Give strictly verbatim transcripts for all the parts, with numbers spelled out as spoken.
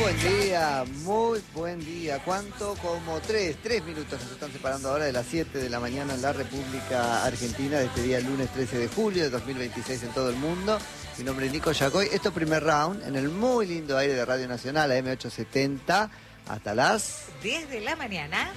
buen día, muy buen día. ¿Cuánto? Como tres, tres minutos nos están separando ahora de las siete de la mañana en la República Argentina de este día lunes trece de julio de dos mil veintiséis en todo el mundo. Mi nombre es Nico Yacoy. Esto es Primer Round en el muy lindo aire de Radio Nacional, a eme ochocientos setenta, hasta las diez de la mañana.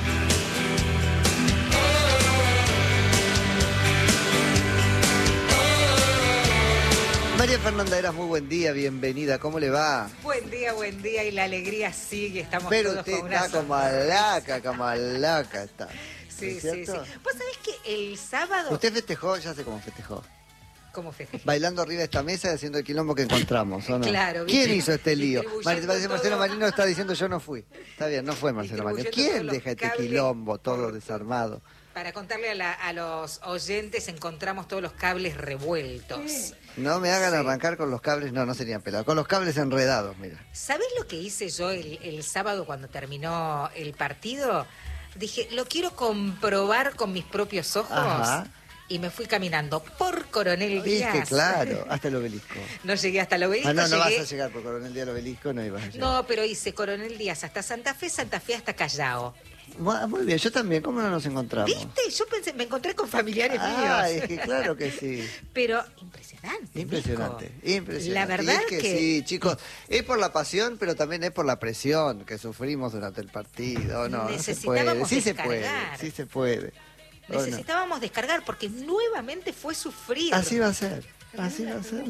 María Fernanda Eras, muy buen día, bienvenida, ¿cómo le va? Buen día, buen día, y la alegría sigue, estamos Pero todos usted con una está como alaca, como alaca está. Sí, sí, sí. Vos sabés que el sábado... ¿Usted festejó? Ya sé cómo festejó. ¿Cómo festejó? Bailando arriba de esta mesa y haciendo el quilombo que encontramos, ¿o no? Claro. ¿Quién hizo este lío? Mar todo... Marcelo Marino está diciendo yo no fui. Está bien, no fue Marcelo Marino. ¿Quién deja este quilombo todo desarmado? Para contarle a, la, a los oyentes, encontramos todos los cables revueltos. Sí. No me hagan sí. arrancar con los cables, no, no serían pelados, con los cables enredados, mira. ¿Sabés lo que hice yo el, el sábado cuando terminó el partido? Dije, lo quiero comprobar con mis propios ojos. Ajá. Y me fui caminando por Coronel Díaz. Viste, claro, hasta el Obelisco. No llegué hasta el Obelisco. Ah, no, no llegué... vas a llegar por Coronel Díaz al Obelisco, no ibas a llegar. No, pero hice Coronel Díaz hasta Santa Fe, Santa Fe hasta Callao. Muy bien, yo también, ¿cómo no nos encontramos? ¿Viste? Yo pensé, me encontré con familiares ah, míos. Ah, es que claro que sí. Pero impresionante. Impresionante, Nico. impresionante. La verdad es que, que sí, chicos, es por la pasión, pero también es por la presión que sufrimos durante el partido. No, necesitábamos no se puede. Sí se puede, descargar. sí se puede. Necesitábamos no? descargar porque nuevamente fue sufrir. Así va a ser, así va a ser.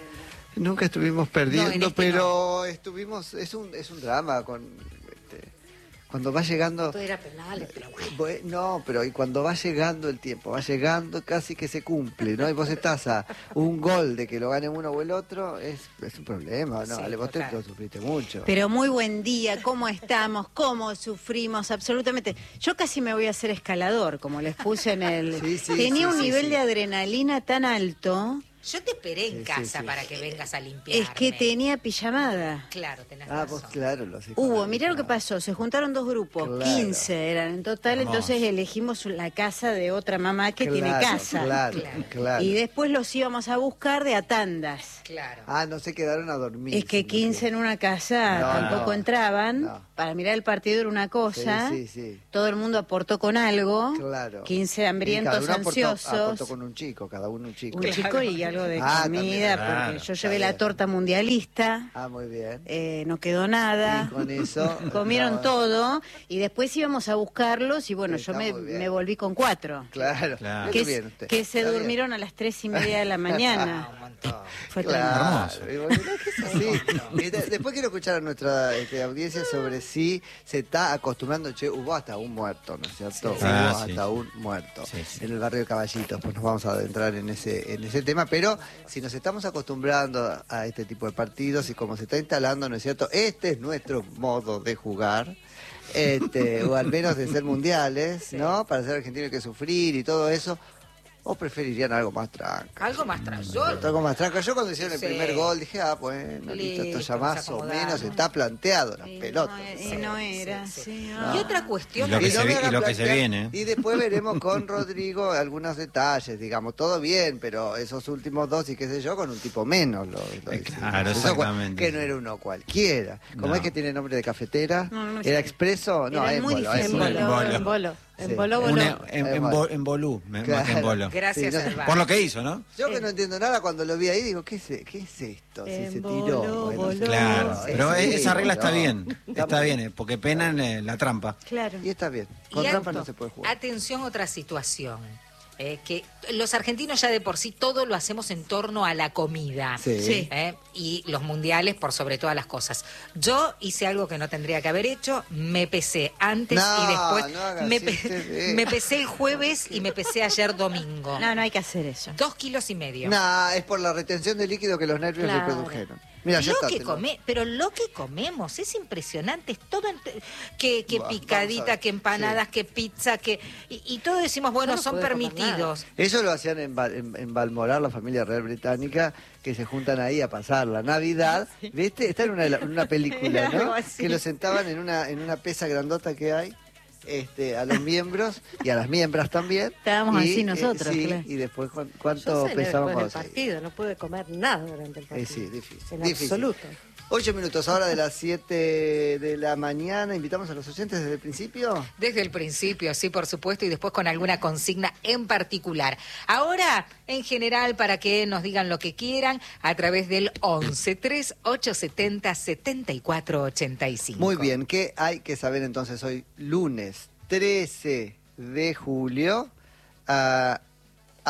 Nunca estuvimos perdiendo, no, este pero no. estuvimos, es un, es un drama con este, cuando va llegando. Todo era penales, pero bueno. No, pero y cuando va llegando el tiempo, va llegando casi que se cumple, ¿no? Y vos estás a un gol de que lo gane uno o el otro, es, es un problema, ¿no? Sí, Ale, vos te lo sufriste mucho. Pero muy buen día, ¿cómo estamos? ¿Cómo sufrimos? Absolutamente. Yo casi me voy a hacer escalador, como les puse en el... Sí, sí, Tenía sí, un sí, nivel sí. de adrenalina tan alto... Yo te esperé en sí, casa sí, sí. para que vengas a limpiar. Es que tenía pijamada. Claro, tenés ah, razón. Vos, claro, lo sé. Hubo, mirá lo que pasó, se juntaron dos grupos, claro. quince eran en total, Hermoso. Entonces elegimos la casa de otra mamá que claro, tiene casa. Claro, claro, claro. Y después los íbamos a buscar de a tandas. Claro. Ah, no se quedaron a dormir. Es que quince que... en una casa no, tampoco no, entraban. No. Para mirar el partido era una cosa. Sí, sí, sí. Todo el mundo aportó con algo. Claro. quince hambrientos, ansiosos. Aportó, aportó con un chico, cada uno un chico. Un claro. chico y algo de ah, comida, claro, porque yo llevé la torta mundialista. Ah, muy bien. Eh, no quedó nada. Y con eso. Comieron no. todo y después íbamos a buscarlos y bueno, sí, yo me, me volví con cuatro. Claro, claro. Que, bien usted. que se está durmieron bien. a las tres y media de la mañana. Fue claro. Sí. Después quiero escuchar a nuestra este, audiencia sobre si se está acostumbrando. Che, hubo hasta un muerto, ¿no es cierto? Sí. Hubo Ah, hasta sí. un muerto sí, sí. en el barrio de Caballitos. Pues nos vamos a adentrar en ese, en ese tema. Pero si nos estamos acostumbrando a este tipo de partidos y como se está instalando, ¿no es cierto? Este es nuestro modo de jugar. Este, o al menos de ser mundiales, sí. ¿no? Para ser argentino hay que sufrir y todo eso. ¿O preferirían algo más tranca? Algo más tranca. Algo más tranca. Yo cuando hicieron el sí. primer gol dije, ah, bueno, listo, esto ya más o menos está planteado, las y pelotas. No, y no era, sí, sí. Sí, no. Y otra cuestión... Y lo que, y no se, me y lo que se viene. Y después veremos con Rodrigo algunos detalles, digamos, todo bien, pero esos últimos dos y qué sé yo, con un tipo menos. Lo, lo eh, claro, eso, exactamente. Que no era uno cualquiera. ¿Cómo no. es que tiene nombre de cafetera? No, no ¿Era expreso? No, es muy difícil. En bolo, en bolo. En bolo, bolo. Una, en, en, bo, en bolú, claro. más que en bolo. Gracias, sí, no, por lo que hizo, ¿no? Yo que no entiendo nada, cuando lo vi ahí digo, ¿qué es, qué es esto? Si se tiró. Bolo, bueno, bolo. Claro, sí, pero sí, esa regla no. está bien, está bien, porque penan eh, la trampa. Claro. Y está bien, con y trampa alto, no se puede jugar. Atención, otra situación. Eh, que los argentinos ya de por sí todo lo hacemos en torno a la comida. Sí. Sí. Eh, y los mundiales por sobre todas las cosas. Yo hice algo que no tendría que haber hecho, me pesé antes No, y después. no hagas me, ese, pe eh. me pesé el jueves y me pesé ayer domingo. No, no hay que hacer eso. Dos kilos y medio. No, es por la retención de líquido que los nervios Claro. le produjeron. Mira, ya lo está, que te lo- come, pero lo que comemos es impresionante, es todo ent- que, que Buah, vamos a picadita, ver. que empanadas, Sí. que pizza, que y, y todo decimos, bueno, No, no son podés comer permitidos. Eso lo hacían en, Val- en, en Balmoral, la familia real británica, que se juntan ahí a pasar la Navidad. ¿Viste? Está en una, en una película, Algo ¿no? así. Que lo sentaban en una, en una pesa grandota que hay. Este, a los miembros y a las miembras también. Estábamos y, así eh, nosotros, sí, claro. y después ¿cuán- Yo cuánto cené pesaban después del cuando se- partido, no pude comer nada durante el Eh, partido. sí, difícil. En difícil. absoluto. Ocho minutos, ahora de las siete de la mañana. ¿Invitamos a los oyentes desde el principio? Desde el principio, sí, por supuesto, y después con alguna consigna en particular. Ahora, en general, para que nos digan lo que quieran, a través del once, tres, ocho setenta, setenta y cuatro ochenta y cinco. Muy bien, ¿qué hay que saber entonces hoy? Lunes trece de julio. Uh,